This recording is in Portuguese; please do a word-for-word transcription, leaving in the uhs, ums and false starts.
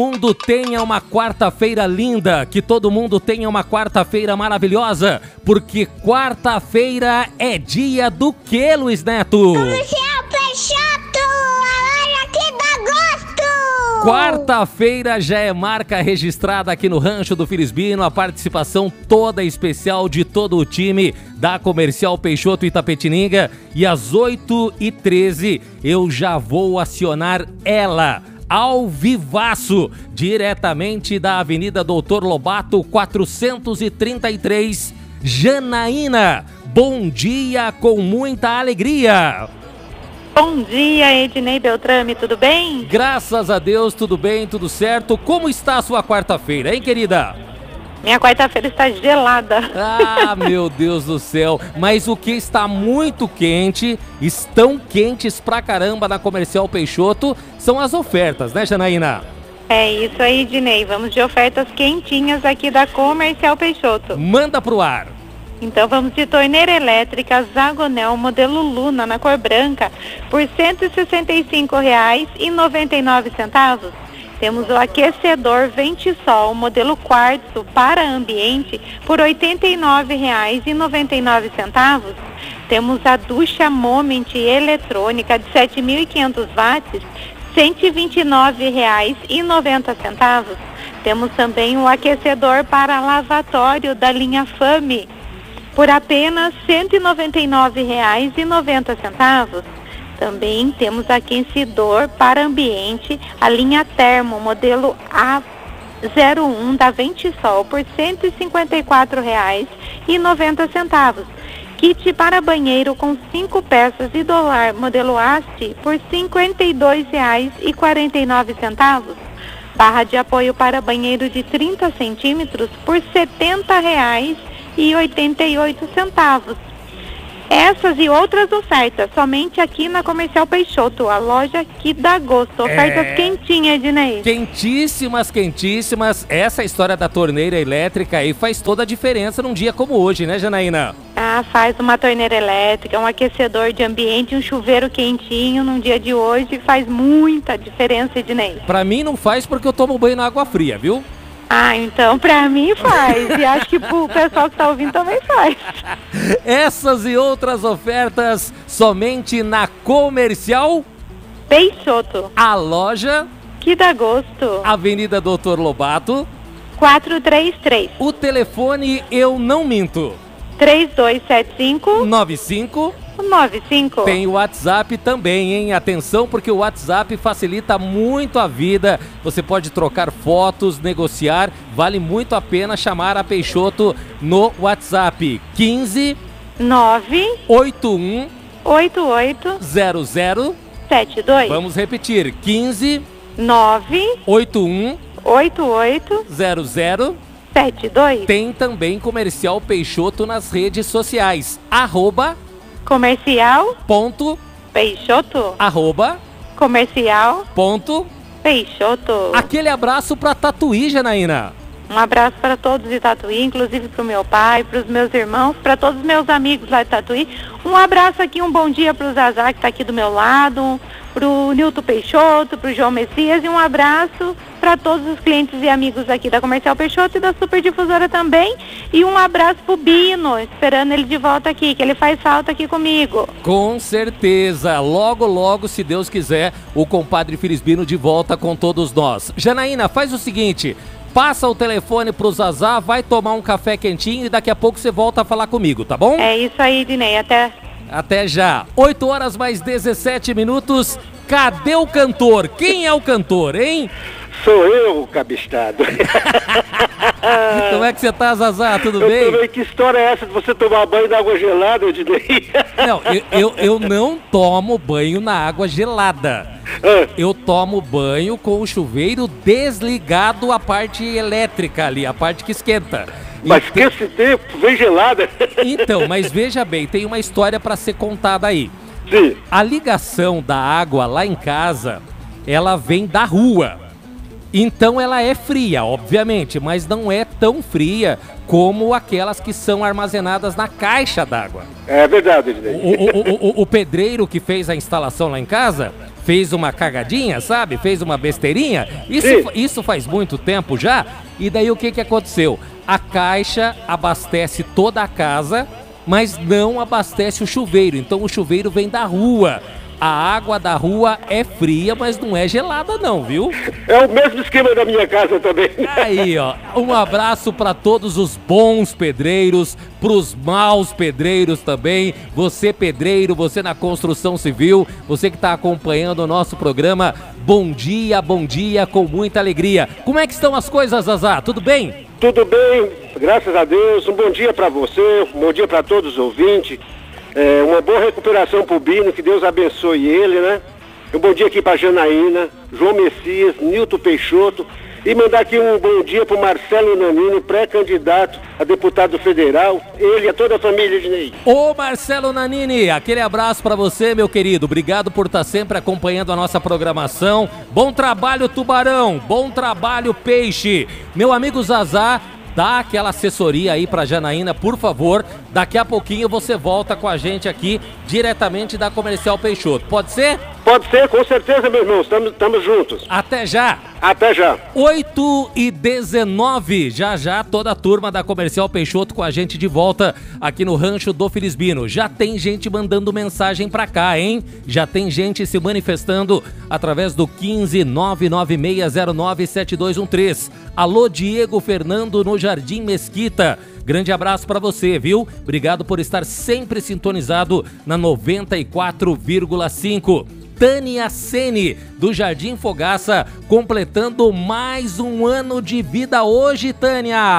mundo tenha uma quarta-feira linda, que todo mundo tenha uma quarta-feira maravilhosa, porque quarta-feira é dia do quê, Luiz Neto? Comercial Peixoto, a loja que dá gosto! Quarta-feira já é marca registrada aqui no Rancho do Filisbino, a participação toda especial de todo o time da Comercial Peixoto Itapetininga, e às oito e treze eu já vou acionar ela, ao vivaço, diretamente da Avenida Doutor Lobato, quatrocentos e trinta e três, Janaína. Bom dia com muita alegria. Bom dia, Ednei Beltrame, tudo bem? Graças a Deus, tudo bem, tudo certo. Como está a sua quarta-feira, hein, querida? Minha quarta-feira está gelada. Ah, meu Deus do céu. Mas o que está muito quente, estão quentes pra caramba na Comercial Peixoto, são as ofertas, né, Janaína? É isso aí, Ednei. Vamos de ofertas quentinhas aqui da Comercial Peixoto. Manda pro ar. Então vamos de torneira elétrica Zagonel modelo Luna na cor branca por cento e sessenta e cinco reais e noventa e nove centavos. Temos o aquecedor Ventisol modelo quartzo para ambiente por oitenta e nove reais e noventa e nove centavos. Temos a ducha Moment eletrônica de sete mil e quinhentos watts, cento e vinte e nove reais e noventa centavos. Temos também o aquecedor para lavatório da linha Fame por apenas cento e noventa e nove reais e noventa centavos. Também temos aquecedor para ambiente, a linha Termo, modelo A zero um da Ventisol por cento e cinquenta e quatro reais e noventa centavos. Kit para banheiro com cinco peças e dólar, modelo Haste, por cinquenta e dois reais e quarenta e nove centavos. Barra de apoio para banheiro de trinta centímetros por setenta reais e oitenta e oito centavos. Essas e outras ofertas somente aqui na Comercial Peixoto, a loja que dá gosto. Ofertas É... quentinhas, Ednei. Quentíssimas, quentíssimas. Essa história da torneira elétrica aí faz toda a diferença num dia como hoje, né, Janaína? Ah, faz uma torneira elétrica, um aquecedor de ambiente, um chuveiro quentinho num dia de hoje faz muita diferença, Ednei. Pra mim não faz porque eu tomo banho na água fria, viu? Ah, então pra mim faz. E acho que pro pessoal que tá ouvindo também faz. Essas e outras ofertas somente na Comercial Peixoto. A loja que dá gosto. Avenida Doutor Lobato quatrocentos e trinta e três. O telefone eu não minto. três dois sete cinco nove cinco nove cinco. Tem o WhatsApp também, hein? Atenção, porque o WhatsApp facilita muito a vida. Você pode trocar fotos, negociar. Vale muito a pena chamar a Peixoto no WhatsApp. quinze nove oito um oito oito zero zero sete dois. Vamos repetir. quinze nove oito um oito oito zero zero sete dois. Tem também Comercial Peixoto nas redes sociais. Arroba Comercial ponto Peixoto. Arroba Comercial ponto Peixoto. Aquele abraço pra Tatuí, Janaína. Um abraço para todos de Tatuí, inclusive para o meu pai, para os meus irmãos, para todos os meus amigos lá de Tatuí. Um abraço aqui, um bom dia para o Zazá, que está aqui do meu lado, para o Nilton Peixoto, para o João Messias, e um abraço para todos os clientes e amigos aqui da Comercial Peixoto e da Super Difusora também. E um abraço pro Bino, esperando ele de volta aqui, que ele faz falta aqui comigo. Com certeza, logo, logo, se Deus quiser, o compadre Filisbino de volta com todos nós. Janaína, faz o seguinte, passa o telefone pro Zazá, vai tomar um café quentinho e daqui a pouco você volta a falar comigo, tá bom? É isso aí, Dinei, até... Até já. oito horas mais dezessete minutos. Cadê o cantor? Quem é o cantor, hein? Sou eu, cabestado. Como é que você tá, Zazá? Tudo eu bem? Também. Que história é essa de você tomar banho na água gelada, Ednei? Não, eu, eu, eu não tomo banho na água gelada. Ah. Eu tomo banho com o chuveiro desligado, a parte elétrica ali, a parte que esquenta. Mas que esse tempo vem gelada. Então, mas veja bem, tem uma história para ser contada aí. Sim. A ligação da água lá em casa, ela vem da rua. Então ela é fria, obviamente, mas não é tão fria como aquelas que são armazenadas na caixa d'água. É verdade, Ednei. O, o, o, o, o pedreiro que fez a instalação lá em casa fez uma cagadinha, sabe? Fez uma besteirinha. Isso, isso faz muito tempo já. E daí o que que aconteceu? A Caixa abastece toda a casa, mas não abastece o chuveiro. Então o chuveiro vem da rua. A água da rua é fria, mas não é gelada não, viu? É o mesmo esquema da minha casa também. Aí, ó, um abraço para todos os bons pedreiros, pros maus pedreiros também. Você pedreiro, você na construção civil, você que está acompanhando o nosso programa, bom dia, bom dia, com muita alegria. Como é que estão as coisas, Zazá? Tudo bem? Tudo bem, graças a Deus. Um bom dia para você, um bom dia para todos os ouvintes. É, uma boa recuperação pro Bino, que Deus abençoe ele, né? Um bom dia aqui pra Janaína, João Messias, Nilton Peixoto. E mandar aqui um bom dia pro Marcelo Nanini, pré-candidato a deputado federal. Ele e a toda a família de Ney. Ô Marcelo Nanini, aquele abraço pra você, meu querido. Obrigado por estar sempre acompanhando a nossa programação. Bom trabalho, Tubarão. Bom trabalho, Peixe. Meu amigo Zazá, dá aquela assessoria aí pra Janaína, por favor. Daqui a pouquinho você volta com a gente aqui, diretamente da Comercial Peixoto. Pode ser? Pode ser, com certeza, meu irmão. Estamos juntos. Até já. Até já. oito e dezenove. Já já toda a turma da Comercial Peixoto com a gente de volta aqui no Rancho do Filisbino. Já tem gente mandando mensagem pra cá, hein? Já tem gente se manifestando através do quinze nove nove seis zero nove sete dois um três. Alô, Diego Fernando no Jardim Mesquita. Grande abraço pra você, viu? Obrigado por estar sempre sintonizado na noventa e quatro vírgula cinco. Tânia Sene, do Jardim Fogaça, completando mais um ano de vida hoje, Tânia!